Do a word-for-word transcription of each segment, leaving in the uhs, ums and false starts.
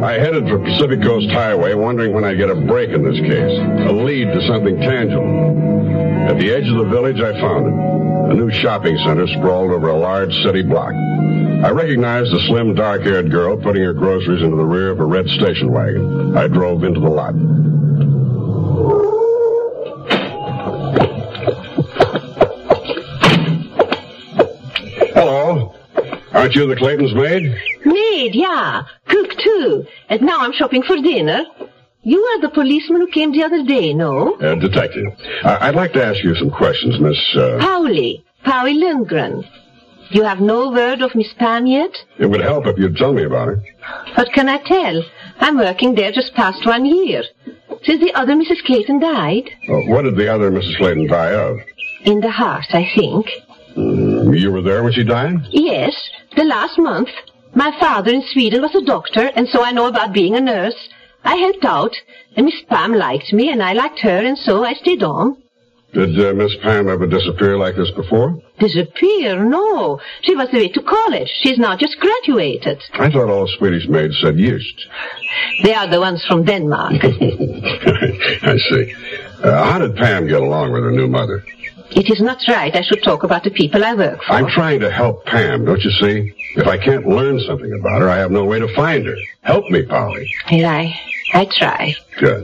I headed for Pacific Coast Highway, wondering when I'd get a break in this case, a lead to something tangible. At the edge of the village, I found it. A new shopping center sprawled over a large city block. I recognized a slim, dark-haired girl putting her groceries into the rear of a red station wagon. I drove into the lot. Hello. Aren't you the Clayton's maid? Maid, yeah. Cook, too. And now I'm shopping for dinner. You are the policeman who came the other day, no? Uh, detective. Uh, I'd like to ask you some questions, Miss... Uh... Pauli. Pauli Lundgren. You have no word of Miss Pam yet? It would help if you'd tell me about her. What can I tell? I'm working there just past one year. Since the other Missus Clayton died. Uh, what did the other Missus Clayton die of? In the heart, I think. Mm, you were there when she died? Yes, the last month. My father in Sweden was a doctor, and so I know about being a nurse. I helped out, and Miss Pam liked me, and I liked her, and so I stayed on. Did uh, Miss Pam ever disappear like this before? Disappear? No. She was away to college. She's now just graduated. I thought all Swedish maids said just. They are the ones from Denmark. I see. Uh, how did Pam get along with her new mother? It is not right I should talk about the people I work for. I'm trying to help Pam, don't you see? If I can't learn something about her, I have no way to find her. Help me, Polly. Here I, I try. Good.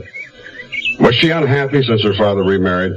Was she unhappy since her father remarried?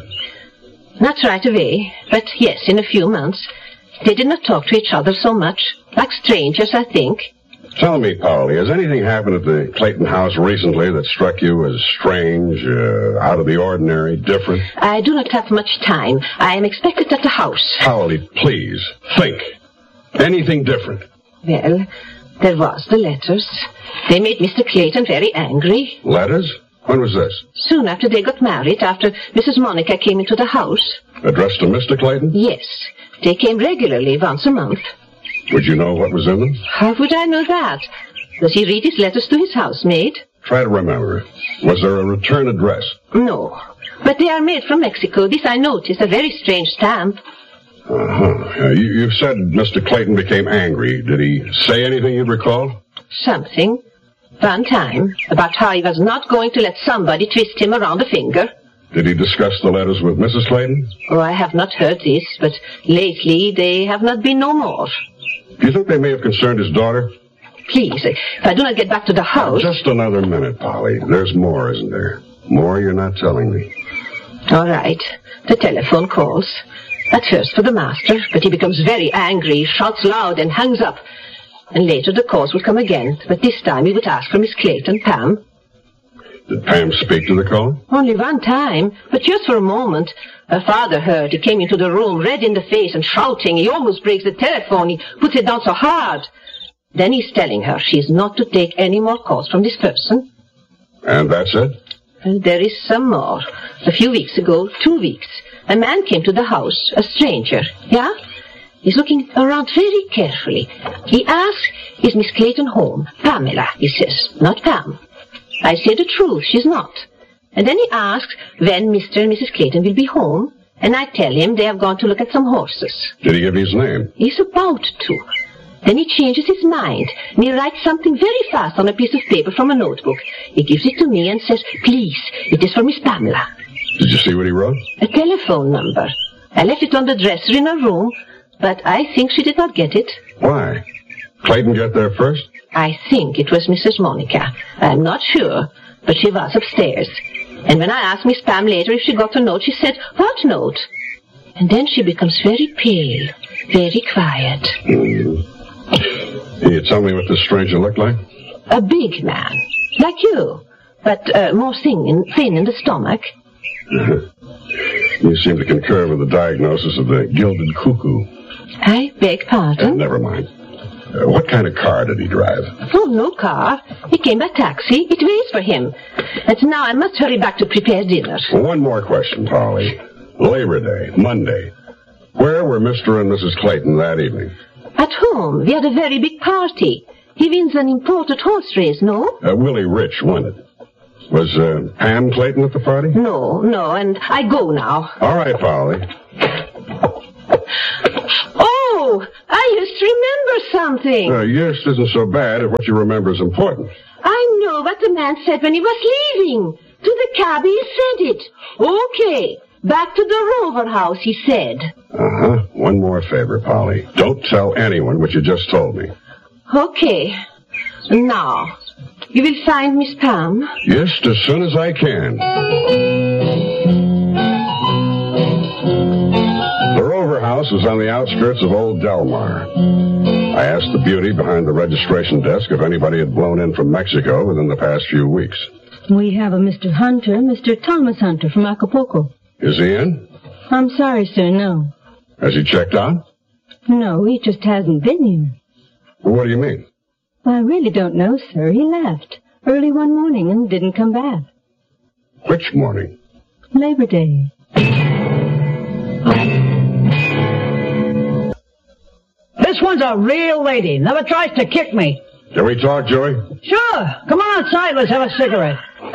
Not right away, but yes, in a few months. They did not talk to each other so much. Like strangers, I think. Tell me, Polly, has anything happened at the Clayton house recently that struck you as strange, uh, out of the ordinary, different? I do not have much time. I am expected at the house. Polly, please, think. Anything different? Well, there was the letters. They made Mister Clayton very angry. Letters? When was this? Soon after they got married, after Missus Monica came into the house. Addressed to Mister Clayton? Yes. They came regularly, once a month. Would you know what was in them? How would I know that? Does he read his letters to his housemaid? Try to remember. Was there a return address? No. But they are made from Mexico. This I noticed. A very strange stamp. Uh-huh. Uh, you, you've said Mister Clayton became angry. Did he say anything you'd recall? Something. One time. About how he was not going to let somebody twist him around the finger. Did he discuss the letters with Missus Clayton? Oh, I have not heard this, but lately they have not been no more. Do you think they may have concerned his daughter? Please, if I do not get back to the house... Just another minute, Polly. There's more, isn't there? More you're not telling me. All right. The telephone calls. At first for the master, but he becomes very angry, shouts loud, and hangs up. And later the calls will come again, but this time he would ask for Miss Clayton, Pam. Did Pam speak to the call? Only one time, but just for a moment. Her father heard. He came into the room, red in the face and shouting. He almost breaks the telephone. He puts it down so hard. Then he's telling her she's not to take any more calls from this person. And that's it? And there is some more. A few weeks ago, two weeks, a man came to the house, a stranger. Yeah? He's looking around very carefully. He asks, is Miss Clayton home? Pamela, he says, not Pam. I say the truth, she's not. And then he asks when Mister and Missus Clayton will be home, and I tell him they have gone to look at some horses. Did he give his name? He's about to. Then he changes his mind, and he writes something very fast on a piece of paper from a notebook. He gives it to me and says, please, it is for Miss Pamela. Did you see what he wrote? A telephone number. I left it on the dresser in her room, but I think she did not get it. Why? Clayton got there first? I think it was Missus Monica. I'm not sure, but she was upstairs. And when I asked Miss Pam later if she got a note, she said, what note? And then she becomes very pale, very quiet. Mm. Can you tell me what this stranger looked like? A big man, like you, but uh, more thin, thin in the stomach. You seem to concur with the diagnosis of the gilded cuckoo. I beg pardon? Uh, never mind. Uh, what kind of car did he drive? Oh, no car. He came by taxi. It waits for him. And now I must hurry back to prepare dinner. Well, one more question, Polly. Labor Day, Monday. Where were Mister and Missus Clayton that evening? At home. We had a very big party. He wins an imported horse race, no? Uh, Willie Rich won it. Was uh, Pam Clayton at the party? No, no, and I go now. All right, Polly. Oh, are just remember something. Uh, yes, isn't so bad if what you remember is important. I know what the man said when he was leaving. To the cabby, he said it. Okay, back to the Rover House, he said. Uh-huh. One more favor, Polly. Don't tell anyone what you just told me. Okay. Now, you will find Miss Pam? Yes, as soon as I can. The Rover House is on the outskirts of Old Delmar. I asked the beauty behind the registration desk if anybody had blown in from Mexico within the past few weeks. We have a Mister Hunter, Mister Thomas Hunter from Acapulco. Is he in? I'm sorry, sir, no. Has he checked out? No, he just hasn't been here. Well, what do you mean? Well, I really don't know, sir. He left early one morning and didn't come back. Which morning? Labor Day. This one's a real lady. Never tries to kick me. Can we talk, Joey? Sure. Come on outside. Let's have a cigarette.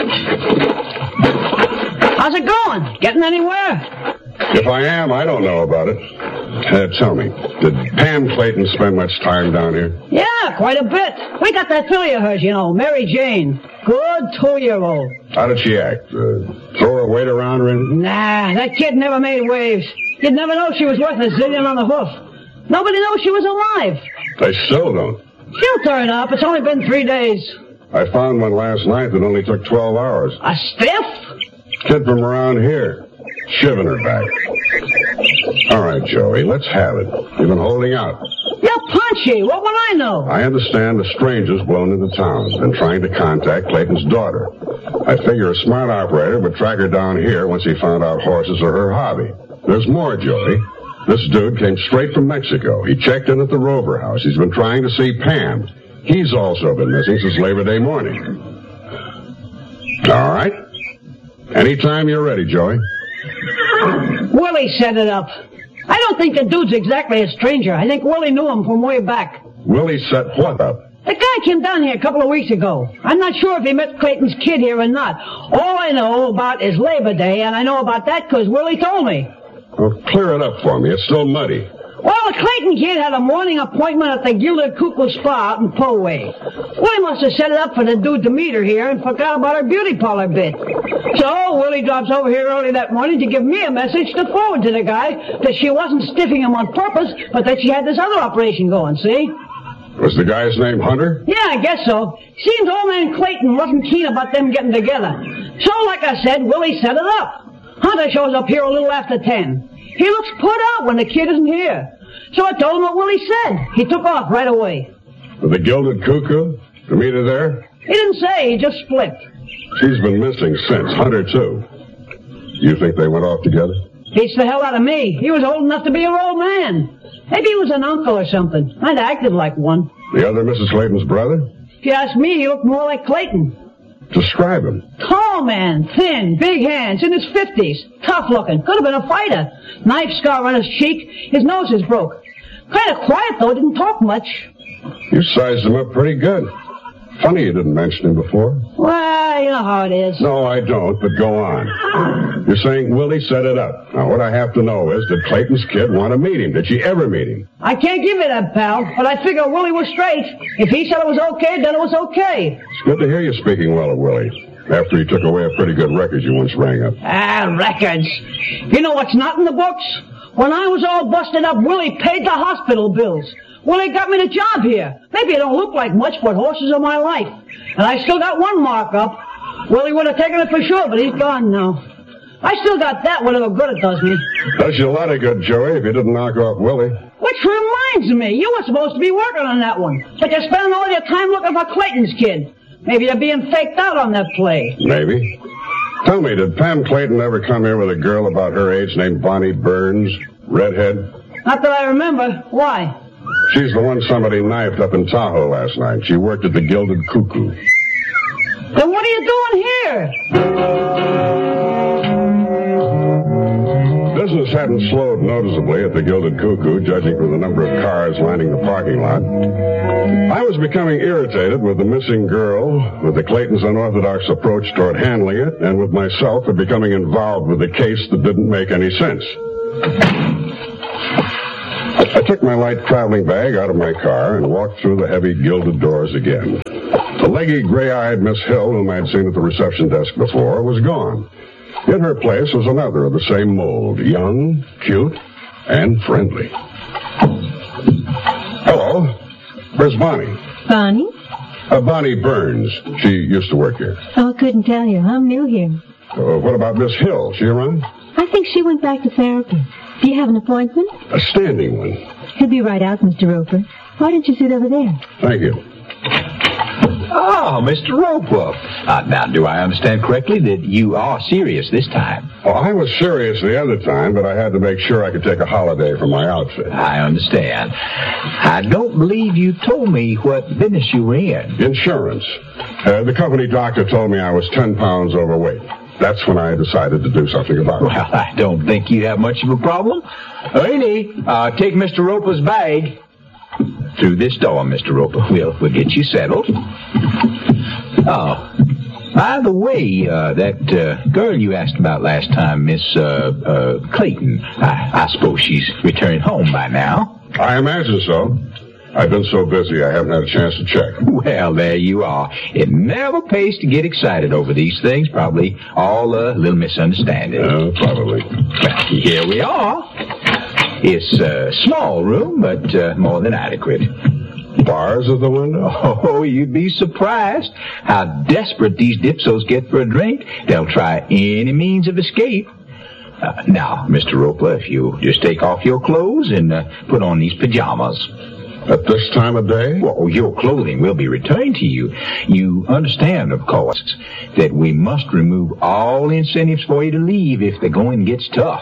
How's it going? Getting anywhere? If I am, I don't know about it. Uh, tell me, did Pam Clayton spend much time down here? Yeah, quite a bit. We got that filly of hers, you know, Mary Jane. Good two-year-old. How did she act? Uh, throw her weight around or anything? Nah, that kid never made waves. You'd never know she was worth a zillion on the hoof. Nobody knows she was alive. They still don't. She'll turn up. It's only been three days. I found one last night that only took twelve hours. A stiff? Kid from around here. Shiving her back. All right, Joey, let's have it. You've been holding out. You're punchy. What would I know? I understand the stranger's blown into town and trying to contact Clayton's daughter. I figure a smart operator would track her down here once he found out horses are her hobby. There's more, Joey. This dude came straight from Mexico. He checked in at the Rover House. He's been trying to see Pam. He's also been missing since Labor Day morning. All right. Anytime you're ready, Joey. Willie set it up. I don't think the dude's exactly a stranger. I think Willie knew him from way back. Willie set what up? The guy came down here a couple of weeks ago. I'm not sure if he met Clayton's kid here or not. All I know about is Labor Day, and I know about that because Willie told me. Well, clear it up for me. It's still muddy. Well, the Clayton kid had a morning appointment at the Gilded Cuckoo Spa out in Poway. Willie must have set it up for the dude to meet her here and forgot about her beauty parlor bit. So Willie drops over here early that morning to give me a message to forward to the guy that she wasn't stiffing him on purpose, but that she had this other operation going, see? Was the guy's name Hunter? Yeah, I guess so. Seems old man Clayton wasn't keen about them getting together. So, like I said, Willie set it up. Hunter shows up here a little after ten. He looks put out when the kid isn't here. So I told him what Willie said. He took off right away. With the Gilded Cuckoo? To meet her there? He didn't say. He just split. She's been missing since. Hunter, too. You think they went off together? Beats the hell out of me. He was old enough to be your old man. Maybe he was an uncle or something. I'd acted like one. The other Missus Clayton's brother? If you ask me, he looked more like Clayton. Describe him. Tall man, thin, big hands, in his fifties. Tough looking. Could have been a fighter. Knife scar on his cheek. His nose is broke. Kind of quiet, though. Didn't talk much. You sized him up pretty good. Funny you didn't mention him before. Well, you know how it is. No, I don't, but go on. You're saying Willie set it up. Now, what I have to know is, did Clayton's kid want to meet him? Did she ever meet him? I can't give you that, pal, but I figure Willie was straight. If he said it was okay, then it was okay. It's good to hear you speaking well of Willie, after he took away a pretty good record you once rang up. Ah, records. You know what's not in the books? When I was all busted up, Willie paid the hospital bills. Willie got me the job here. Maybe it don't look like much, but horses are my life. And I still got one mark up. Willie would have taken it for sure, but he's gone now. I still got that, whatever good it does me. Does you a lot of good, Joey, if you didn't knock off Willie. Which reminds me, you were supposed to be working on that one. But you're spending all your time looking for Clayton's kid. Maybe you're being faked out on that play. Maybe. Tell me, did Pam Clayton ever come here with a girl about her age named Bonnie Burns? Redhead? Not that I remember. Why? She's the one somebody knifed up in Tahoe last night. She worked at the Gilded Cuckoo. Then what are you doing here? Business hadn't slowed noticeably at the Gilded Cuckoo, judging from the number of cars lining the parking lot. I was becoming irritated with the missing girl, with the Clayton's unorthodox approach toward handling it, and with myself for becoming involved with a case that didn't make any sense. I took my light traveling bag out of my car and walked through the heavy gilded doors again. The leggy, gray-eyed Miss Hill, whom I'd seen at the reception desk before, was gone. In her place was another of the same mold, young, cute, and friendly. Hello. Where's Bonnie? Bonnie? Uh, Bonnie Burns. She used to work here. Oh, I couldn't tell you. I'm new here. Uh, what about Miss Hill? She around? I think she went back to therapy. Do you have an appointment? A standing one. He'll be right out, Mister Roper. Why don't you sit over there? Thank you. Oh, Mister Roper. Uh, now, do I understand correctly that you are serious this time? Well, I was serious the other time, but I had to make sure I could take a holiday from my outfit. I understand. I don't believe you told me what business you were in. Insurance. Uh, the company doctor told me I was ten pounds overweight. That's when I decided to do something about it. Well, I don't think you have much of a problem. Ernie, uh, take Mister Roper's bag. Through this door, Mister Roper. We'll, we'll get you settled. Oh, by the way, uh, that uh, girl you asked about last time, Miss uh, uh, Clayton, I, I suppose she's returned home by now. I imagine so. I've been so busy I haven't had a chance to check. Well, there you are. It never pays to get excited over these things. Probably all a little misunderstanding. Uh, probably. Well, here we are. It's a small room, but uh, more than adequate. Bars at the window? Oh, you'd be surprised how desperate these dipsos get for a drink. They'll try any means of escape. Uh, now, Mister Roper, if you just take off your clothes and uh, put on these pajamas. At this time of day? Well, your clothing will be returned to you. You understand, of course, that we must remove all incentives for you to leave if the going gets tough.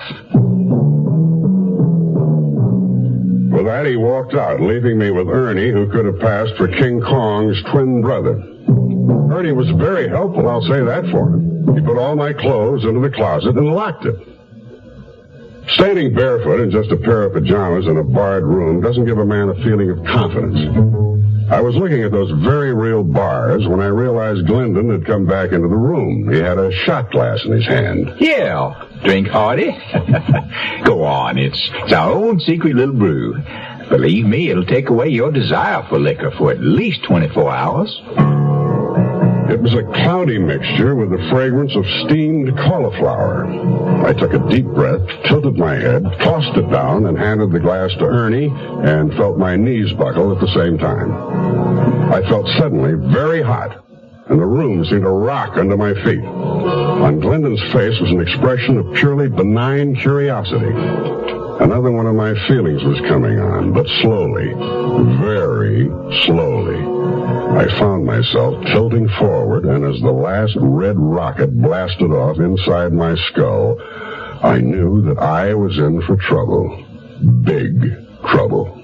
With that, he walked out, leaving me with Ernie, who could have passed for King Kong's twin brother. Ernie was very helpful, I'll say that for him. He put all my clothes into the closet and locked it. Standing barefoot in just a pair of pajamas in a barred room doesn't give a man a feeling of confidence. I was looking at those very real bars when I realized Glendon had come back into the room. He had a shot glass in his hand. Yeah, drink hearty. Go on, it's, it's our own secret little brew. Believe me, it'll take away your desire for liquor for at least twenty-four hours. It was a cloudy mixture with the fragrance of steamed cauliflower. I took a deep breath, tilted my head, tossed it down, and handed the glass to Ernie, and felt my knees buckle at the same time. I felt suddenly very hot, and the room seemed to rock under my feet. On Glendon's face was an expression of purely benign curiosity. Another one of my feelings was coming on, but slowly, very slowly. I found myself tilting forward, and as the last red rocket blasted off inside my skull, I knew that I was in for trouble. Big trouble.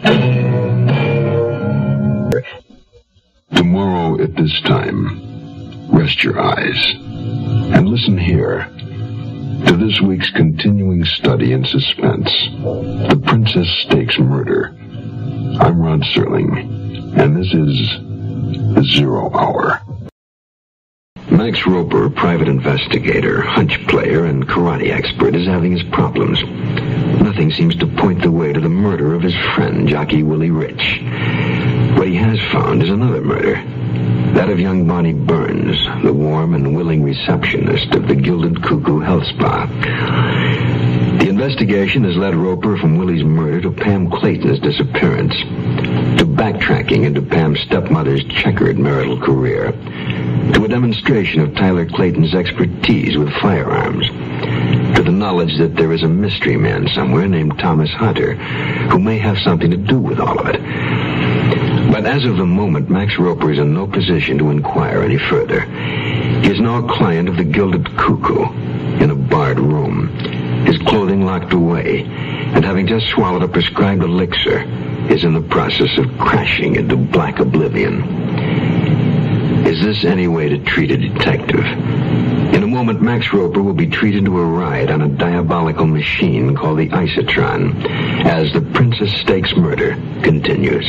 Tomorrow at this time, rest your eyes and listen here to this week's continuing study in suspense, The Princess Stakes Murder. I'm Rod Serling, and this is The Zero Hour. Max Roper, private investigator, hunch player, and karate expert, is having his problems. Nothing seems to point the way to the murder of his friend, jockey Willie Rich. What he has found is another murder, that of young Bonnie Burns, the warm and willing receptionist of the Gilded Cuckoo Health Spa. The investigation has led Roper from Willie's murder to Pam Clayton's disappearance, to backtracking into Pam's stepmother's checkered marital career, to a demonstration of Tyler Clayton's expertise with firearms, to the knowledge that there is a mystery man somewhere named Thomas Hunter who may have something to do with all of it. But as of the moment, Max Roper is in no position to inquire any further. He is now a client of the Gilded Cuckoo in a barred room, his clothing locked away, and having just swallowed a prescribed elixir, is in the process of crashing into black oblivion. Is this any way to treat a detective? In a moment, Max Roper will be treated to a ride on a diabolical machine called the Isotron, as The Princess Stakes Murder continues.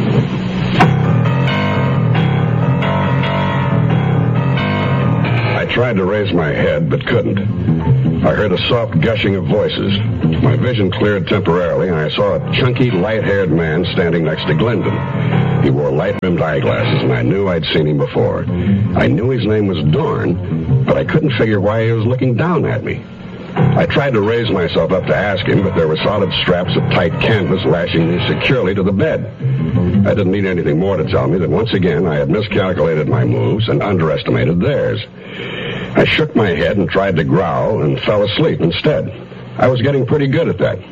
I tried to raise my head, but couldn't. I heard a soft gushing of voices. My vision cleared temporarily, and I saw a chunky, light-haired man standing next to Glendon. He wore light-rimmed eyeglasses, and I knew I'd seen him before. I knew his name was Dorn, but I couldn't figure why he was looking down at me. I tried to raise myself up to ask him, but there were solid straps of tight canvas lashing me securely to the bed. I didn't need anything more to tell me that once again I had miscalculated my moves and underestimated theirs. I shook my head and tried to growl and fell asleep instead. I was getting pretty good at that.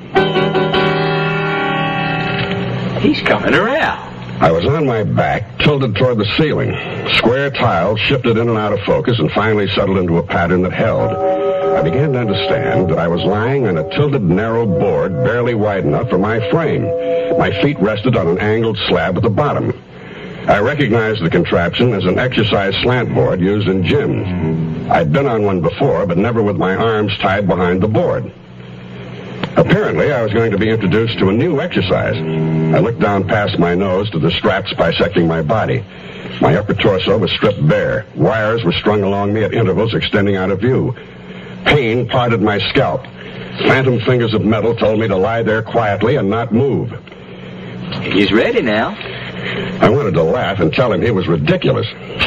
He's coming around. I was on my back, tilted toward the ceiling. Square tiles shifted in and out of focus and finally settled into a pattern that held. I began to understand that I was lying on a tilted, narrow board barely wide enough for my frame. My feet rested on an angled slab at the bottom. I recognized the contraption as an exercise slant board used in gyms. I'd been on one before, but never with my arms tied behind the board. Apparently, I was going to be introduced to a new exercise. I looked down past my nose to the straps bisecting my body. My upper torso was stripped bare. Wires were strung along me at intervals extending out of view. Pain parted my scalp. Phantom fingers of metal told me to lie there quietly and not move. He's ready now. I wanted to laugh and tell him he was ridiculous.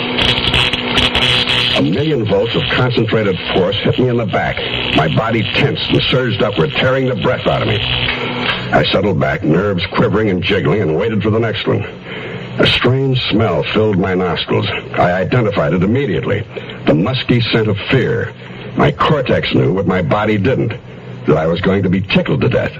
A million volts of concentrated force hit me in the back. My body tensed and surged upward, tearing the breath out of me. I settled back, nerves quivering and jiggling, and waited for the next one. A strange smell filled my nostrils. I identified it immediately. The musky scent of fear. My cortex knew what my body didn't, that I was going to be tickled to death.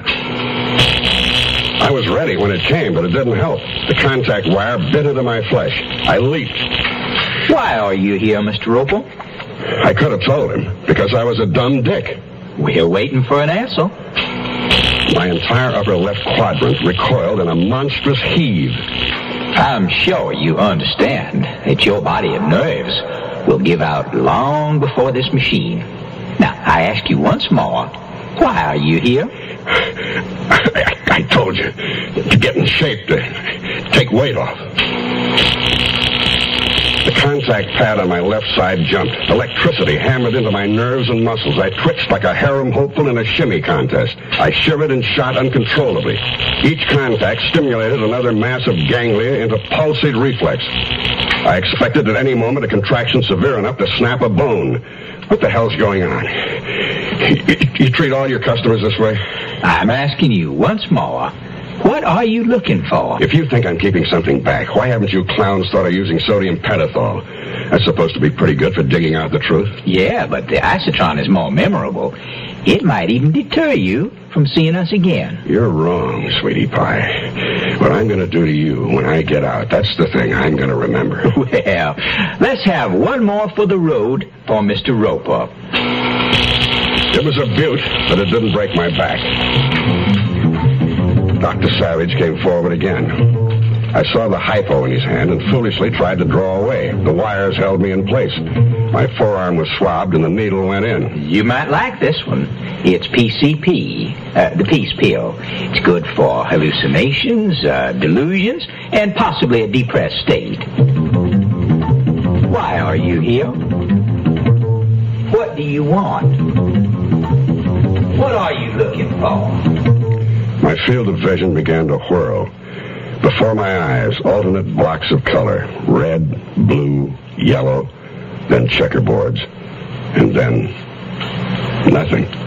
I was ready when it came, but it didn't help. The contact wire bit into my flesh. I leaped. Why are you here, Mister Roper? I could have told him, because I was a dumb dick. We're waiting for an answer. My entire upper left quadrant recoiled in a monstrous heave. I'm sure you understand that your body of nerves will give out long before this machine. Now, I ask you once more, why are you here? I, I told you, to get in shape, to take weight off. The contact pad on my left side jumped. Electricity hammered into my nerves and muscles. I twitched like a harem hopeful in a shimmy contest. I shivered and shot uncontrollably. Each contact stimulated another mass of ganglia into pulsate reflex. I expected at any moment a contraction severe enough to snap a bone. What the hell's going on? You, you treat all your customers this way? I'm asking you once more, what are you looking for? If you think I'm keeping something back, why haven't you clowns thought of using sodium pentothal? That's supposed to be pretty good for digging out the truth. Yeah, but the isotron is more memorable. It might even deter you from seeing us again. You're wrong, sweetie pie. What I'm going to do to you when I get out, that's the thing I'm going to remember. Well, let's have one more for the road for Mister Roper. It was a beaut, but it didn't break my back. Doctor Savage came forward again. I saw the hypo in his hand and foolishly tried to draw away. The wires held me in place. My forearm was swabbed and the needle went in. You might like this one. It's P C P, uh, the peace pill. It's good for hallucinations, uh, delusions, and possibly a depressed state. Why are you here? What do you want? What are you looking for? My field of vision began to whirl. Before my eyes, alternate blocks of color, red, blue, yellow, then checkerboards, and then nothing.